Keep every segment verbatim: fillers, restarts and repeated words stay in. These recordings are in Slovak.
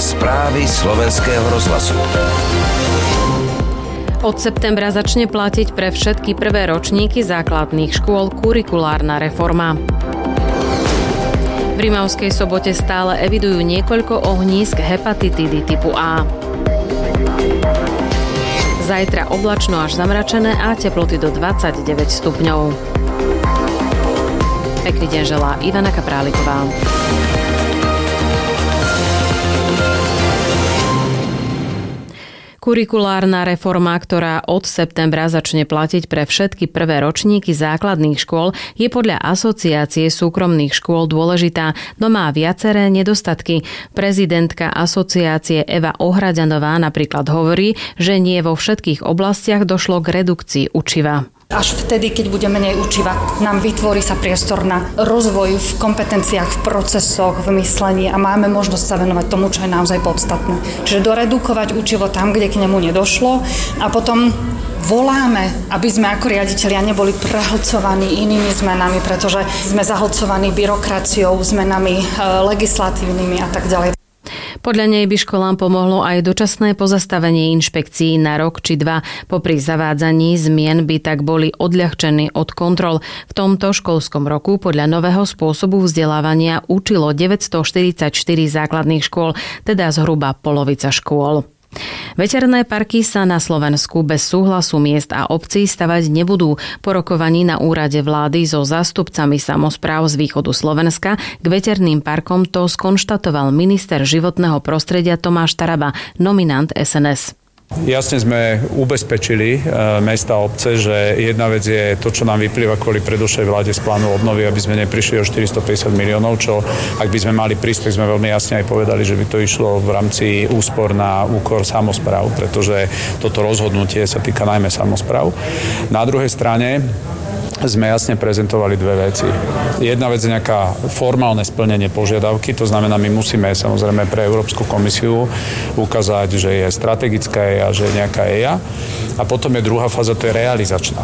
Správy slovenského rozhlasu. Od septembra začne platiť pre všetky prvé ročníky základných škôl kurikulárna reforma. V Rimavskej Sobote stále evidujú niekoľko ohnízk hepatitidy typu A. Zajtra oblačno až zamračené a teploty do dvadsaťdeväť stupňov. Pekný deň želá Ivana Kapráliková. Kurikulárna reforma, ktorá od septembra začne platiť pre všetky prvé ročníky základných škôl, je podľa Asociácie súkromných škôl dôležitá, no má viaceré nedostatky. Prezidentka asociácie Eva Ohraďanová napríklad hovorí, že nie vo všetkých oblastiach došlo k redukcii učiva. Až vtedy, keď bude menej učiva, nám vytvorí sa priestor na rozvoj v kompetenciách, v procesoch, v myslení a máme možnosť sa venovať tomu, čo je naozaj podstatné. Čiže doredukovať učivo tam, kde k nemu nedošlo a potom voláme, aby sme ako riaditelia neboli prehlcovaní inými zmenami, pretože sme zahlcovaní byrokraciou, zmenami legislatívnymi a tak ďalej. Podľa nej by školám pomohlo aj dočasné pozastavenie inšpekcií na rok či dva. Popri zavádzaní zmien by tak boli odľahčení od kontrol. V tomto školskom roku podľa nového spôsobu vzdelávania učilo deväťstoštyridsaťštyri základných škôl, teda zhruba polovica škôl. Veterné parky sa na Slovensku bez súhlasu miest a obcí stavať nebudú. Po rokovaní na úrade vlády so zástupcami samospráv z východu Slovenska k veterným parkom to skonštatoval minister životného prostredia Tomáš Taraba, nominant es en es. Jasne sme ubezpečili mesta a obce, že jedna vec je to, čo nám vyplýva kvôli predošlej vláde z plánu obnovy, aby sme neprišli o štyristopäťdesiat miliónov, čo ak by sme mali prísť, tak sme veľmi jasne aj povedali, že by to išlo v rámci úspor na úkor samospráv, pretože toto rozhodnutie sa týka najmä samospráv. Na druhej strane sme jasne prezentovali dve veci. Jedna vec je nejaká formálne splnenie požiadavky, to znamená, my musíme samozrejme pre Európsku komisiu ukázať, že je strategická é í á, že je nejaká é í á. A potom je druhá fáza, to je realizačná.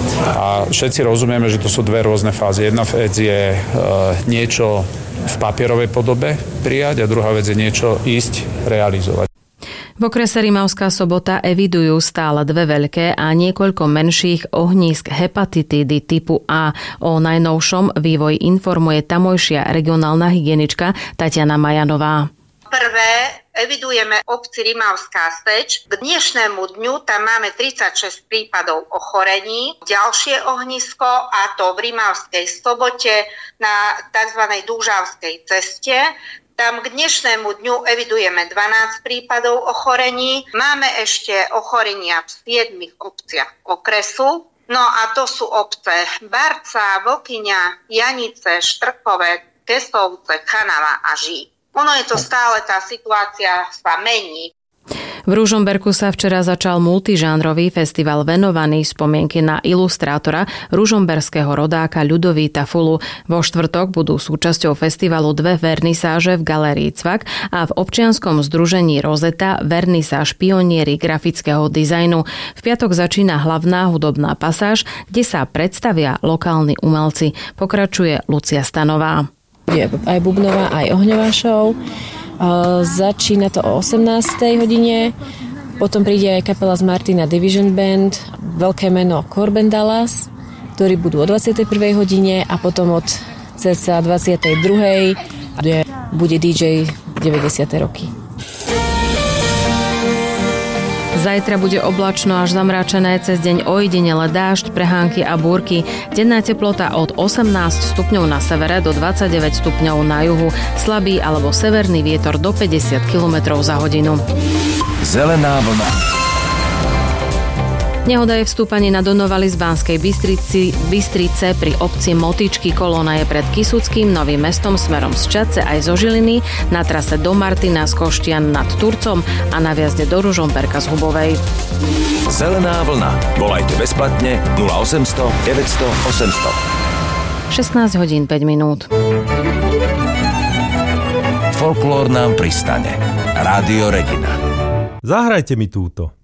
A všetci rozumieme, že to sú dve rôzne fázy. Jedna vec je e, niečo v papierovej podobe prijať a druhá vec je niečo ísť realizovať. V okrese Rimavská Sobota evidujú stále dve veľké a niekoľko menších ohnízk hepatitídy typu A. O najnovšom vývoji informuje tamojšia regionálna hygienička Tatiana Majanová. Prvé evidujeme obci Rimavská Seč. K dnešnému dňu tam máme tridsaťšesť prípadov ochorení. Ďalšie ohnisko, a to v Rimavskej Sobote na tzv. Dúžavskej ceste. Tam k dnešnému dňu evidujeme dvanásť prípadov ochorení. Máme ešte ochorenia v siedmich obciach okresu. No a to sú obce Barca, Vokyňa, Janice, Štrkové, Kesovce, Chanava a Žík. Ono je to stále, tá situácia sa mení. V Ružomberku sa včera začal multižánrový festival venovaný spomienke na ilustrátora ružomberského rodáka Ľudovíta Fulu. Vo štvrtok budú súčasťou festivalu dve vernisáže v galérii Cvak a v občianskom združení Rozeta vernisáž pionieri grafického dizajnu. V piatok začína hlavná hudobná pasáž, kde sa predstavia lokálni umelci. Pokračuje Lucia Stanová. Je aj bubnová, aj ohňová show. Začína to o osemnástej hodine, potom príde aj kapela z Martina Division Band, veľké meno Corben Dallas, ktorí budú o dvadsiatej prvej hodine a potom od cca dvadsiatej druhej bude dý džej deväťdesiate roky. Zajtra bude oblačno až zamračené, cez deň ojedinele dážď, prehánky a búrky. Denná teplota od osemnásť stupňov na severe do dvadsaťdeväť stupňov na juhu. Slabý alebo severný vietor do päťdesiat kilometrov za hodinu. Zelená vlna. Nehoda je v stúpaní na Donovali z Banskej Bystrici, Bystrice pri obci Motičky. Kolóna je pred Kysuckým, Novým Mestom smerom z Čadce aj zo Žiliny, na trase do Martina z Koštian nad Turcom a na viazde do Ružomberka z Hubovej. Zelená vlna. Volajte bezplatne nula osemsto deväťsto osemsto. šestnásť hodín päť minút. Folklór nám pristane. Rádio Regina. Zahrajte mi túto.